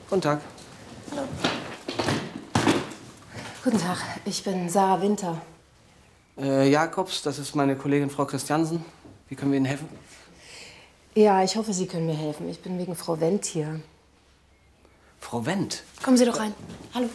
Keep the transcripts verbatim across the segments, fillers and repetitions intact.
Guten Tag. Hallo. Guten Tag, ich bin Sarah Winter. Äh, Jakobs, das ist meine Kollegin Frau Christiansen. Wie können wir Ihnen helfen? Ja, ich hoffe, Sie können mir helfen. Ich bin wegen Frau Wendt hier. Frau Wendt? Kommen Sie doch rein. Hallo.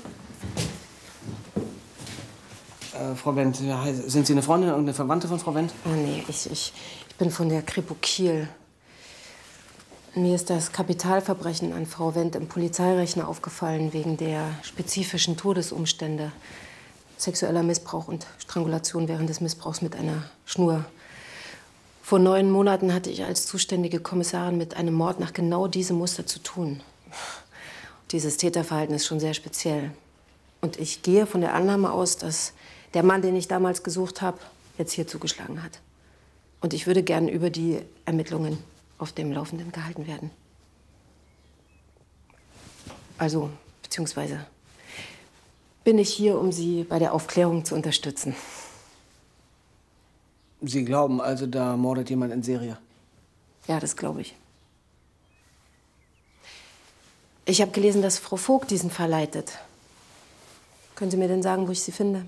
Äh, Frau Wendt, ja, sind Sie eine Freundin und eine Verwandte von Frau Wendt? Oh nee, ich, ich, ich bin von der Kripo Kiel. Mir ist das Kapitalverbrechen an Frau Wendt im Polizeirechner aufgefallen wegen der spezifischen Todesumstände. Sexueller Missbrauch und Strangulation während des Missbrauchs mit einer Schnur. Vor neun Monaten hatte ich als zuständige Kommissarin mit einem Mord nach genau diesem Muster zu tun. Dieses Täterverhalten ist schon sehr speziell. Und ich gehe von der Annahme aus, dass der Mann, den ich damals gesucht habe, jetzt hier zugeschlagen hat. Und ich würde gern über die Ermittlungen auf dem Laufenden gehalten werden. Also, beziehungsweise bin ich hier, um Sie bei der Aufklärung zu unterstützen. Sie glauben also, da mordet jemand in Serie? Ja, das glaube ich. Ich habe gelesen, dass Frau Vogt diesen Fall leitet. Können Sie mir denn sagen, wo ich sie finde?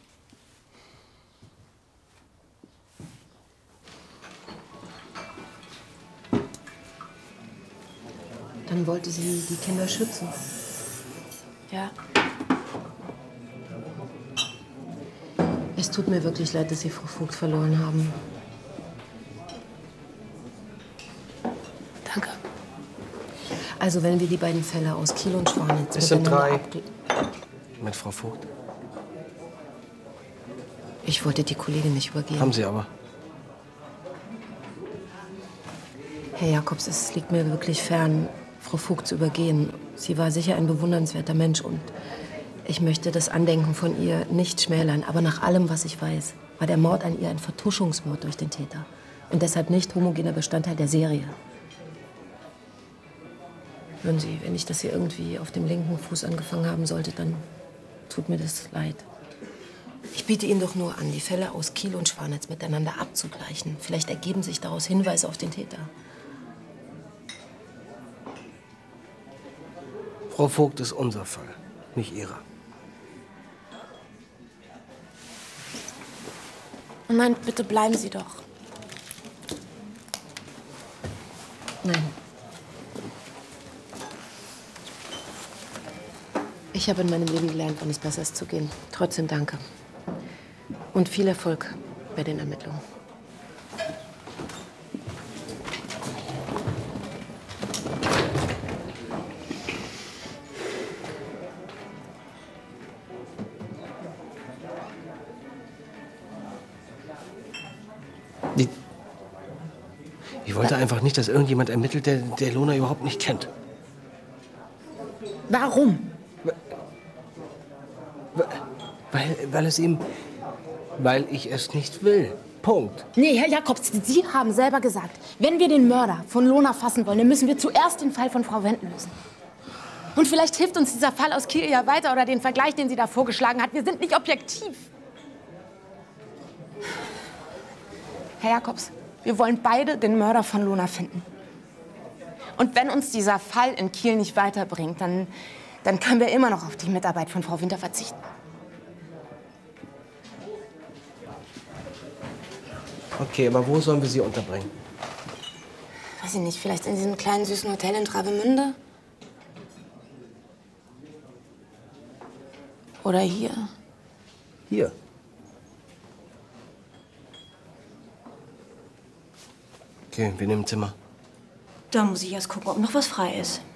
Dann wollte sie die Kinder schützen. Ja. Es tut mir wirklich leid, dass Sie Frau Vogt verloren haben. Danke. Also, wenn wir die beiden Fälle aus Kiel und Schwanitz Es sind drei. abgl- Mit Frau Vogt? Ich wollte die Kollegin nicht übergehen. Haben Sie aber. Herr Jakobs, es liegt mir wirklich fern, Frau Vogt zu übergehen. Sie war sicher ein bewundernswerter Mensch und ich möchte das Andenken von ihr nicht schmälern. Aber nach allem, was ich weiß, war der Mord an ihr ein Vertuschungsmord durch den Täter und deshalb nicht homogener Bestandteil der Serie. Hören Sie, wenn ich das hier irgendwie auf dem linken Fuß angefangen haben sollte, dann tut mir das leid. Ich biete Ihnen doch nur an, die Fälle aus Kiel und Schwanitz miteinander abzugleichen. Vielleicht ergeben sich daraus Hinweise auf den Täter. Frau Vogt ist unser Fall, nicht Ihrer. Nein, bitte bleiben Sie doch. Nein. Ich habe in meinem Leben gelernt, wann es besser ist zu gehen. Trotzdem danke. Und viel Erfolg bei den Ermittlungen. Die ich wollte einfach nicht, dass irgendjemand ermittelt, der, der Lona überhaupt nicht kennt. Warum? Weil, weil es ihm... Weil ich es nicht will. Punkt. Nee, Herr Jakobs, Sie haben selber gesagt, wenn wir den Mörder von Lona fassen wollen, dann müssen wir zuerst den Fall von Frau Wendt lösen. Und vielleicht hilft uns dieser Fall aus Kiel ja weiter oder den Vergleich, den sie da vorgeschlagen hat. Wir sind nicht objektiv. Herr Jakobs, wir wollen beide den Mörder von Lona finden. Und wenn uns dieser Fall in Kiel nicht weiterbringt, dann, dann können wir immer noch auf die Mitarbeit von Frau Winter verzichten. Okay, aber wo sollen wir sie unterbringen? Weiß ich nicht, vielleicht in diesem kleinen süßen Hotel in Travemünde? Oder hier? Hier. Okay, wir nehmen Zimmer. Da muss ich erst gucken, ob noch was frei ist.